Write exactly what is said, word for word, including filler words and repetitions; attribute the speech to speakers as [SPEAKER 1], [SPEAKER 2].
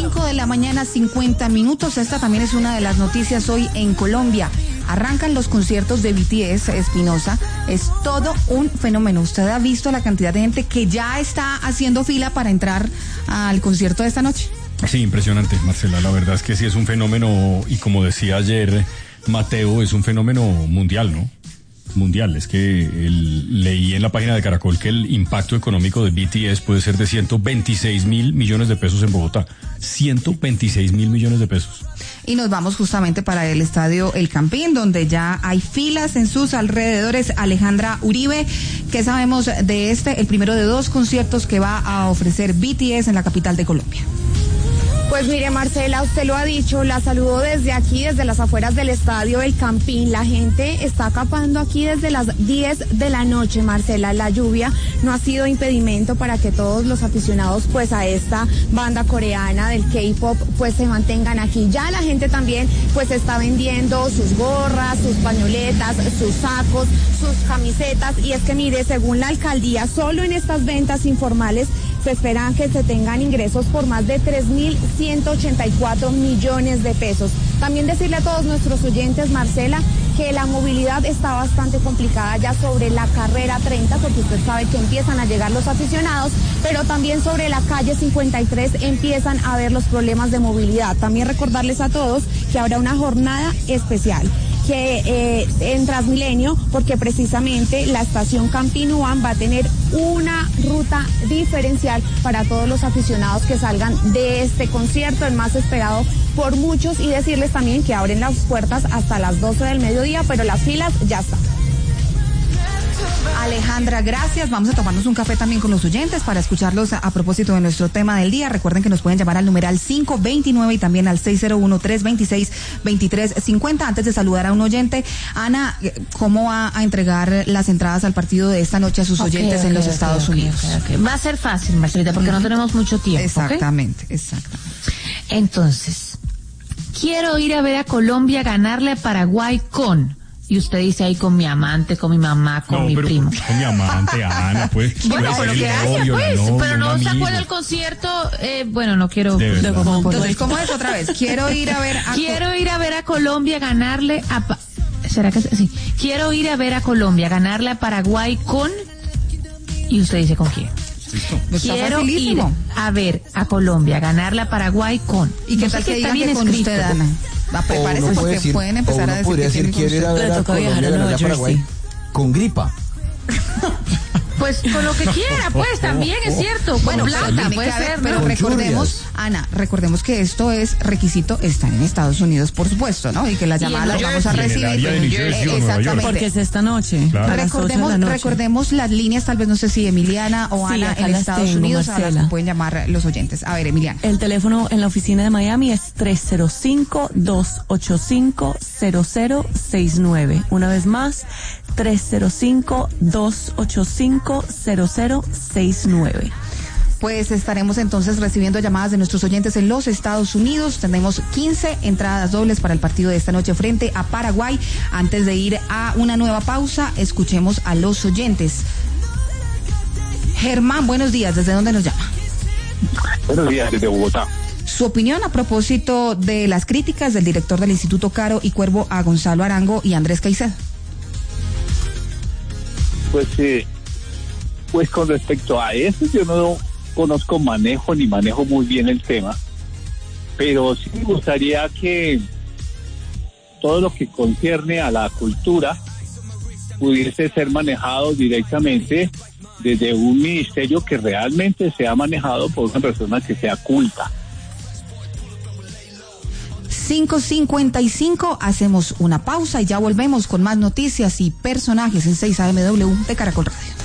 [SPEAKER 1] cinco de la mañana, cincuenta minutos. Esta también es una de las noticias hoy en Colombia. Arrancan los conciertos de B T S, Espinosa. Es todo un fenómeno. ¿Usted ha visto la cantidad de gente que ya está haciendo fila para entrar al concierto de esta noche?
[SPEAKER 2] Sí, impresionante, Marcela. La verdad es que sí es un fenómeno, y como decía ayer Mateo, es un fenómeno mundial, ¿no? Mundial. Es que el, leí en la página de Caracol que el impacto económico de B T S puede ser de ciento veintiséis mil millones de pesos en Bogotá. ciento veintiséis mil millones de pesos.
[SPEAKER 1] Y nos vamos justamente para el estadio El Campín, donde ya hay filas en sus alrededores. Alejandra Uribe, ¿qué sabemos de este, el primero de dos conciertos que va a ofrecer B T S en la capital de Colombia?
[SPEAKER 3] Pues mire, Marcela, usted lo ha dicho, la saludo desde aquí, desde las afueras del estadio El Campín. La gente está acapando aquí desde las diez de la noche, Marcela. La lluvia no ha sido impedimento para que todos los aficionados pues a esta banda coreana del K-pop pues se mantengan aquí. Ya la gente también pues está vendiendo sus gorras, sus pañoletas, sus sacos, sus camisetas. Y es que mire, según la alcaldía, solo en estas ventas informales se esperan que se tengan ingresos por más de tres mil ciento ochenta y cuatro millones de pesos. También decirle a todos nuestros oyentes, Marcela, que la movilidad está bastante complicada ya sobre la carrera treinta, porque usted sabe que empiezan a llegar los aficionados, pero también sobre la calle cincuenta y tres empiezan a haber los problemas de movilidad. También recordarles a todos que habrá una jornada especial que eh, en Transmilenio, porque precisamente la estación Campín Uban va a tener una ruta diferencial para todos los aficionados que salgan de este concierto, el más esperado por muchos, y decirles también que abren las puertas hasta las doce del mediodía, pero las filas ya están.
[SPEAKER 1] Alejandra, gracias. Vamos a tomarnos un café también con los oyentes para escucharlos a, a propósito de nuestro tema del día. Recuerden que nos pueden llamar al numeral cinco veintinueve y también al seis cero uno, tres dos seis, dos tres cinco cero. Antes de saludar a un oyente, Ana, ¿cómo va a entregar las entradas al partido de esta noche a sus okay, oyentes okay, en los okay, Estados okay, Unidos?
[SPEAKER 4] Okay, okay. Va a ser fácil, Marcelita, porque uh-huh. no tenemos mucho tiempo.
[SPEAKER 1] Exactamente,
[SPEAKER 4] ¿okay?
[SPEAKER 1] exactamente.
[SPEAKER 4] Entonces, quiero ir a ver a Colombia ganarle a Paraguay con... Y usted dice ahí con mi amante, con mi mamá, con
[SPEAKER 2] no,
[SPEAKER 4] mi
[SPEAKER 2] pero
[SPEAKER 4] primo.
[SPEAKER 2] Con, con mi amante, Ana, pues.
[SPEAKER 4] Bueno, pero ¿qué hace, pues?
[SPEAKER 2] Novio,
[SPEAKER 4] pero no se
[SPEAKER 2] amigo.
[SPEAKER 4] acuerda el concierto. Eh, bueno, no quiero.
[SPEAKER 1] Entonces, ¿cómo es otra vez? Quiero ir a ver a.
[SPEAKER 4] Quiero ir a ver a Colombia ganarle a. Pa- ¿Será que sí? Quiero ir a ver a Colombia ganarle a Paraguay con. Y usted dice con quién.
[SPEAKER 2] Listo.
[SPEAKER 4] Quiero ir a ver a Colombia ganarle a Paraguay con.
[SPEAKER 1] ¿Y qué no tal que digan que con usted, Ana? Va, prepárese
[SPEAKER 5] no
[SPEAKER 1] porque
[SPEAKER 5] decir,
[SPEAKER 1] pueden empezar a decir
[SPEAKER 5] podría
[SPEAKER 1] que
[SPEAKER 5] decir quiere ir a ver a Colombia ganar a Paraguay con gripa.
[SPEAKER 4] Pues con lo que quiera, pues también es cierto. Bueno, plata, puede ser,
[SPEAKER 1] pero
[SPEAKER 4] ¿no?
[SPEAKER 1] recordemos, Ana, recordemos que esto es requisito, están en Estados Unidos, por supuesto, ¿no? Y que las llamadas las vamos a recibir.
[SPEAKER 2] Eh,
[SPEAKER 1] exactamente.
[SPEAKER 6] Porque es esta noche.
[SPEAKER 2] Claro.
[SPEAKER 1] Recordemos,
[SPEAKER 6] noche.
[SPEAKER 1] recordemos las líneas, tal vez no sé si Emiliana o
[SPEAKER 6] sí,
[SPEAKER 1] Ana en Estados
[SPEAKER 6] tengo,
[SPEAKER 1] Unidos,
[SPEAKER 6] Marcela.
[SPEAKER 1] a las que pueden llamar los oyentes. A ver, Emiliana.
[SPEAKER 6] El teléfono en la oficina de Miami es tres cero cinco, dos ocho cinco, cero cero seis nueve. Una vez más, tres cero cinco, dos ocho cinco, cero cero seis nueve.
[SPEAKER 1] Pues estaremos entonces recibiendo llamadas de nuestros oyentes en los Estados Unidos. Tenemos quince entradas dobles para el partido de esta noche frente a Paraguay. Antes de ir a una nueva pausa, escuchemos a los oyentes. Germán, buenos días. ¿Desde dónde nos llama?
[SPEAKER 7] Buenos días, desde Bogotá.
[SPEAKER 1] Su opinión a propósito de las críticas del director del Instituto Caro y Cuervo a Gonzalo Arango y Andrés Caicedo.
[SPEAKER 7] Pues, eh, pues con respecto a eso, yo no conozco manejo ni manejo muy bien el tema, pero sí me gustaría que todo lo que concierne a la cultura pudiese ser manejado directamente desde un ministerio que realmente sea manejado por una persona que sea culta.
[SPEAKER 1] cinco cincuenta y cinco, hacemos una pausa y ya volvemos con más noticias y personajes en seis A M W de Caracol Radio.